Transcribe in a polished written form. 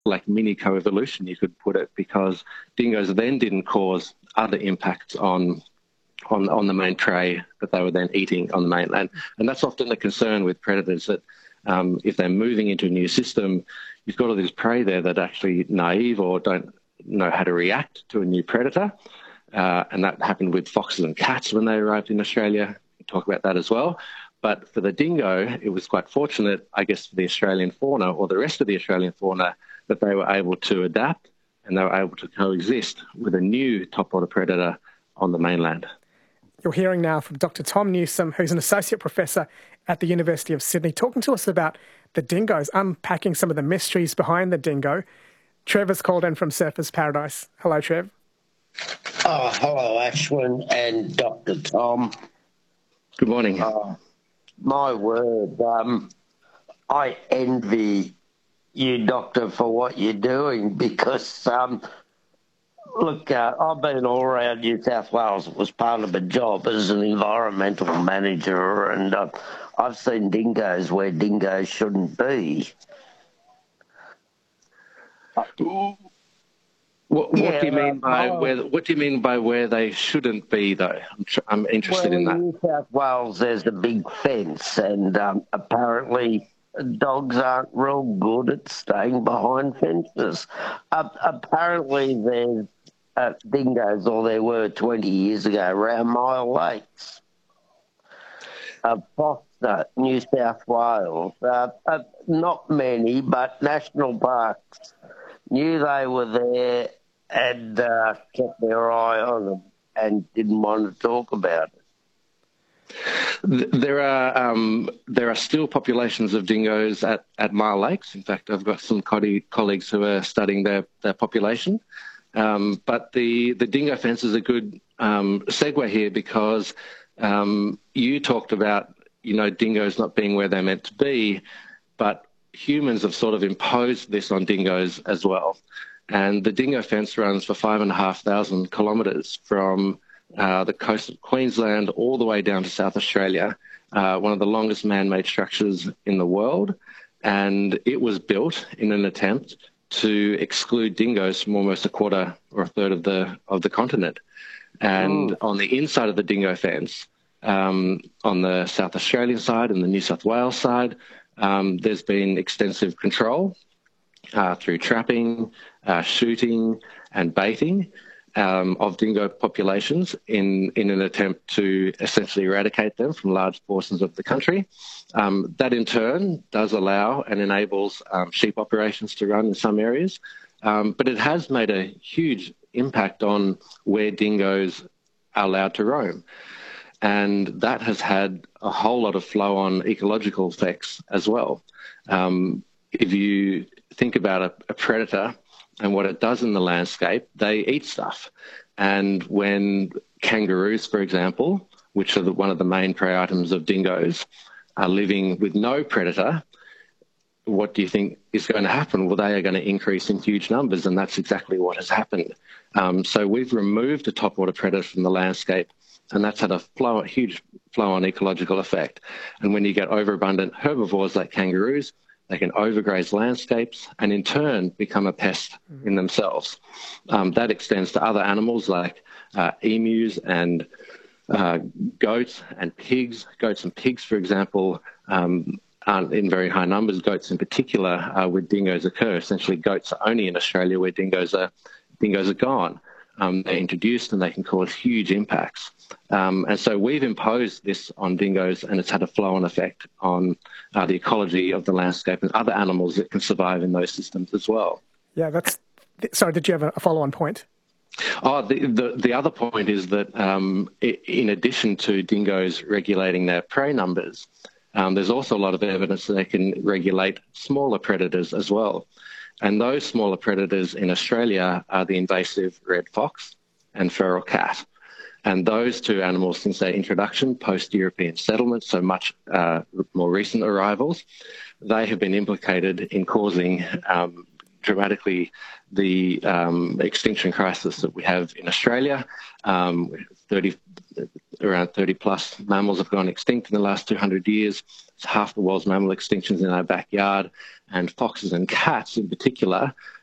like mini co-evolution, you could put it, because dingoes then didn't cause other impacts on the main prey that they were then eating on the mainland. And that's often the concern with predators, that if they're moving into a new system, you've got all this prey there that are actually naive or don't know how to react to a new predator. And that happened with foxes and cats when they arrived in Australia. We'll talk about that as well. But for the dingo, it was quite fortunate, I guess, for the Australian fauna or the rest of the Australian fauna, that they were able to adapt and they were able to coexist with a new top-water predator on the mainland. You're hearing now from Dr. Tom Newsome, who's an associate professor at the University of Sydney, talking to us about the dingoes, unpacking some of the mysteries behind the dingo. Trevor's called in from Surfers Paradise. Hello, Trev. Oh, hello, Ashwin and Dr. Tom. Good morning. My word, I envy you, Doctor, for what you're doing, because, look, I've been all around New South Wales. It was part of a job as an environmental manager, and I've seen dingoes where dingoes shouldn't be. What do you mean by what do you mean by where they shouldn't be, though? I'm interested in that. In New South Wales, there's a big fence, and apparently dogs aren't real good at staying behind fences. Apparently, there's dingoes, or there were 20 years ago, around Mile Lakes, Foster, New South Wales. Not many, but national parks knew they were there and kept their eye on them and didn't want to talk about it. There are still populations of dingoes at Mile Lakes. In fact, I've got some colleagues who are studying their population. But the dingo fence is a good segue here, because you talked about, dingoes not being where they're meant to be, but humans have sort of imposed this on dingoes as well. And the dingo fence runs for 5,500 kilometres from the coast of Queensland all the way down to South Australia, one of the longest man-made structures in the world. And it was built in an attempt to exclude dingoes from almost a quarter or a third of the continent. And on the inside of the dingo fence, on the South Australian side and the New South Wales side, there's been extensive control through trapping, shooting and baiting of dingo populations in an attempt to essentially eradicate them from large portions of the country. That in turn does allow and enables sheep operations to run in some areas, but it has made a huge impact on where dingoes are allowed to roam. And that has had a whole lot of flow-on ecological effects as well. If you think about a predator and what it does in the landscape, they eat stuff. And when kangaroos, for example, which are one of the main prey items of dingoes, are living with no predator, what do you think is going to happen? Well, they are going to increase in huge numbers, and that's exactly what has happened. So we've removed a topwater predator from the landscape, and that's had a huge flow-on ecological effect. And when you get overabundant herbivores like kangaroos, they can overgraze landscapes and in turn become a pest in themselves. That extends to other animals like emus and goats and pigs. Goats and pigs, for example, aren't in very high numbers. Goats in particular, where dingoes occur. Essentially, goats are only in Australia where dingoes are gone. They're introduced and they can cause huge impacts. And so we've imposed this on dingoes, and it's had a flow-on effect on the ecology of the landscape and other animals that can survive in those systems as well. Yeah, sorry, did you have a follow-on point? Oh, the other point is that in addition to dingoes regulating their prey numbers, there's also a lot of evidence that they can regulate smaller predators as well. And those smaller predators in Australia are the invasive red fox and feral cat. And those two animals, since their introduction post-European settlement, so much more recent arrivals, they have been implicated in causing dramatically the extinction crisis that we have in Australia. Around 30 plus mammals have gone extinct in the last 200 years. It's half the world's mammal extinctions in our backyard, and foxes and cats in particular